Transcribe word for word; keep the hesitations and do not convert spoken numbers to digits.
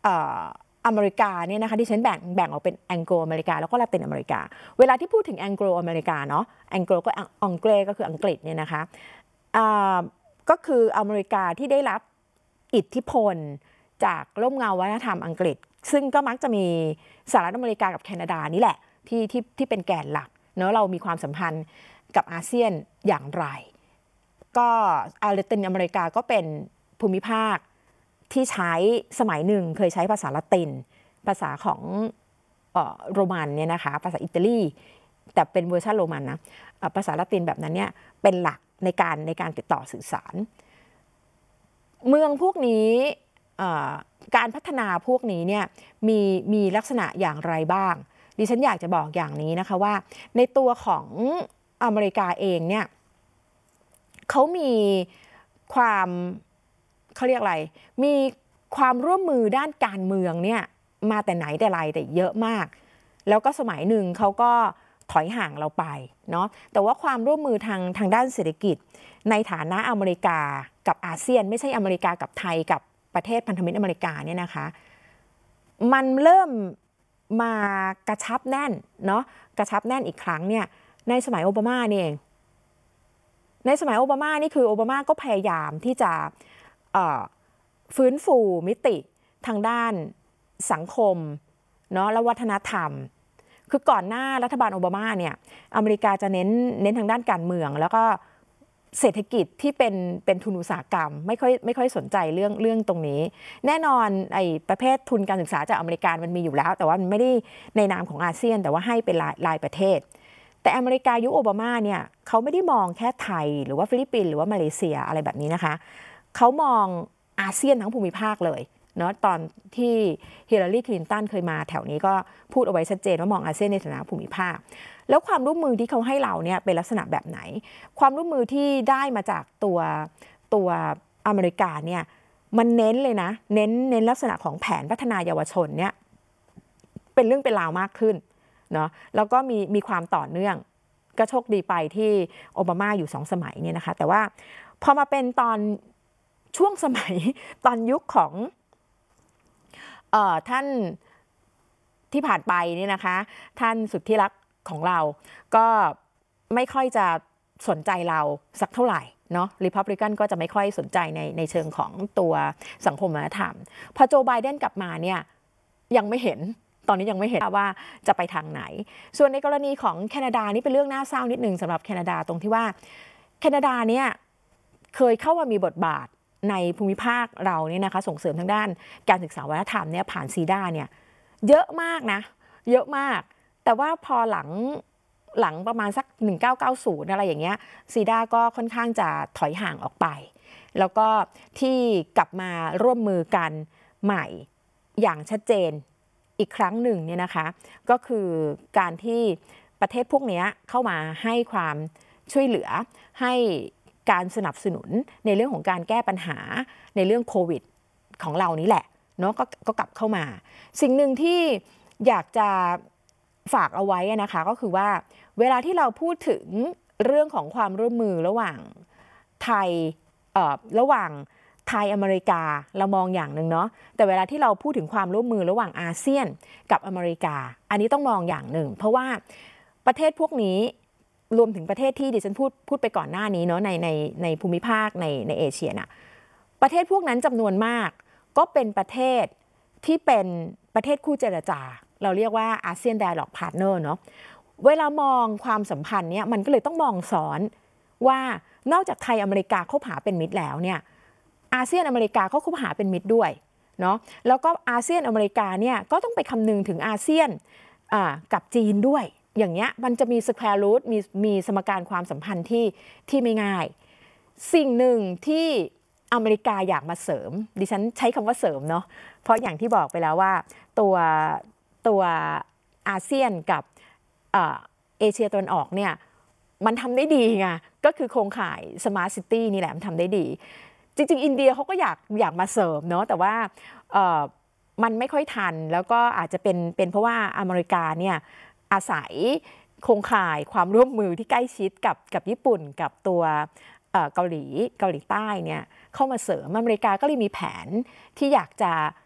อเมริกาเนี่ยนะคะที่ฉันแบ่งแบ่งออกเป็นแองโกลอเมริกาแล้วก็ลาตินอเมริกาเวลาที่พูดถึงแองโกลอเมริกาเนาะแองโกลก็อังเกฤษก็คืออังกฤษเนี่ยนะคะก็คืออเมริกาที่ได้รับอิทธิพลจากร่มเงาวัฒนธรรมอังกฤษซึ่งก็มักจะมีสหรัฐอเมริกากับแคนาดานี่แหละที่ที่ที่เป็นแกนหลักเนาะเรามีความสัมพันธ์กับอาเซียนอย่างไรก็ลาตินอเมริกาก็เป็นภูมิภาคที่ใช้สมัยหนึ่งเคยใช้ภาษาละตินภาษาของเอ่อโรมันเนี่ยนะคะภาษาอิตาลีแต่เป็นเวอร์ชันโรมันนะภาษาละตินแบบนั้นเนี่ยเป็นหลักในการในการติดต่อสื่อสารเมืองพวกนี้การพัฒนาพวกนี้เนี่ยมีมีลักษณะอย่างไรบ้างดิฉันอยากจะบอกอย่างนี้นะคะว่าในตัวของอเมริกาเองเนี่ยเขามีความเขาเรียกอะไรมีความร่วมมือด้านการเมืองเนี่ยมาแต่ไหนแต่ไรแต่เยอะมากแล้วก็สมัยหนึ่งเขาก็ถอยห่างเราไปเนาะแต่ว่าความร่วมมือทางทางด้านเศรษฐกิจในฐานะอเมริกากับอาเซียนไม่ใช่อเมริกากับไทยกับประเทศพันธมิตรอเมริกาเนี่ยนะคะมันเริ่มมากระชับแน่นเนาะกระชับแน่นอีกครั้งเนี่ยในสมัยโอบามานี่เองในสมัยโอบามานี่คือโอบามาก็พยายามที่จะฟื้นฟูมิติทางด้านสังคมเนาะและวัฒนธรรมคือก่อนหน้ารัฐบาลโอบามาเนี่ยอเมริกาจะเน้นเน้นทางด้านการเมืองแล้วก็เศรษฐกิจที่เป็นเป็นทุนอุตสาหกรรมไม่ค่อยไม่ค่อยสนใจเรื่องเรื่องตรงนี้แน่นอนไอ้ประเภททุนการศึกษาจากอเมริกามันมีอยู่แล้วแต่ว่ามันไม่ได้ในนามของอาเซียนแต่ว่าให้เป็นรายรายประเทศแต่อเมริกายุคโอบามาเนี่ยเขาไม่ได้มองแค่ไทยหรือว่าฟิลิปปินส์หรือว่ามาเลเซียอะไรแบบนี้นะคะเขามองอาเซียนทั้งภูมิภาคเลยเนาะตอนที่ฮิลลารีคลินตันเคยมาแถวนี้ก็พูดเอาไว้ชัดเจนว่ามองอาเซียนในฐานะภูมิภาคแล้วความร่วมมือที่เขาให้เราเนี่ยเป็นลักษณะแบบไหนความร่วมมือที่ได้มาจากตัวตัวอเมริกาเนี่ยมันเน้นเลยนะเน้นเน้นลักษณะของแผนพัฒนาเยาวชนเนี่ยเป็นเรื่องเป็นราวมากขึ้นเนาะแล้วก็มีมีความต่อเนื่องก็โชคดีไปที่โอบามาอยู่สองสมัยเนี่ยนะคะแต่ว่าพอมาเป็นตอนช่วงสมัยตอนยุคของเอ่อท่านที่ผ่านไปนี่นะคะท่านสุดที่รักของเราก็ไม่ค่อยจะสนใจเราสักเท่าไหร่เนาะรีพับลิกันก็จะไม่ค่อยสนใจในในเชิงของตัวสังคมวัฒนธรรมพอโจไบเดนกลับมาเนี่ยยังไม่เห็นตอนนี้ยังไม่เห็นว่าจะไปทางไหนส่วนในกรณีของแคนาดานี่เป็นเรื่องน่าเศร้านิดนึงสำหรับแคนาดาตรงที่ว่าแคนาดาเนี่ยเคยเข้ามามีบทบาทในภูมิภาคเราเนี่ยนะคะส่งเสริมทางด้านการศึกษาวัฒนธรรมเนี่ยผ่านซีด้าเนี่ยเยอะมากนะเยอะมากแต่ว่าพอหลังหลังประมาณสักหนึ่งพันเก้าร้อยเก้าสิบอะไรอย่างเงี้ยซีด้าก็ค่อนข้างจะถอยห่างออกไปแล้วก็ที่กลับมาร่วมมือกันใหม่อย่างชัดเจนอีกครั้งหนึ่งเนี่ยนะคะก็คือการที่ประเทศพวกนี้เข้ามาให้ความช่วยเหลือให้การสนับสนุนในเรื่องของการแก้ปัญหาในเรื่องโควิดของเรานี้แหละเนาะ ก, ก็กลับเข้ามาสิ่งหนึ่งที่อยากจะฝากเอาไว้นะคะก็คือว่าเวลาที่เราพูดถึงเรื่องของความร่วมมือระหว่างไทยเอ่อระหว่างไทยอเมริกาเรามองอย่างหนึ่งเนาะแต่เวลาที่เราพูดถึงความร่วมมือระหว่างอาเซียนกับอเมริกาอันนี้ต้องมองอย่างหนึ่งเพราะว่าประเทศพวกนี้รวมถึงประเทศที่ดิฉันพูดพูดไปก่อนหน้านี้เนาะในในในภูมิภาคในในเอเชียน่ะประเทศพวกนั้นจำนวนมากก็เป็นประเทศที่เป็นประเทศคู่เจรจาเราเรียกว่าอาเซียน Dialogue Partner เนาะเวลามองความสัมพันธ์เนี่ยมันก็เลยต้องมองซ้อนว่านอกจากไทยอเมริกาคบหาเป็นมิตรแล้วเนี่ยอาเซียนอเมริกาเขาคบหาเป็นมิตรด้วยเนาะแล้วก็อาเซียนอเมริกาเนี่ยก็ต้องไปคำนึงถึงอาเซียนกับจีนด้วยอย่างเงี้ยมันจะมีสแควร์รูทมีมีสมการความสัมพันธ์ที่ที่ไม่ง่ายสิ่งหนึ่งที่อเมริกาอยากมาเสริมดิฉันใช้คำว่าเสริมเนาะเพราะอย่างที่บอกไปแล้วว่าตัวตัวอาเซียนกับเอเชียตะวันออกเนี่ยมันทำได้ดีไงก็คือโครงข่าย Smart City นี่แหละมันทำได้ดีจริงๆอินเดียเขาก็อยากอยากมาเสริมเนาะแต่ว่ามันไม่ค่อยทันแล้วก็อาจจะเป็นเป็นเพราะว่าอเมริกาเนี่ยอาศัยโครงข่ายความร่วมมือที่ใกล้ชิดกับกับญี่ปุ่นกับตัวเกาหลีเกาหลีใต้เนี่ยเข้ามาเสริมอเมริกาก็เลยมีแผนที่อยากจะ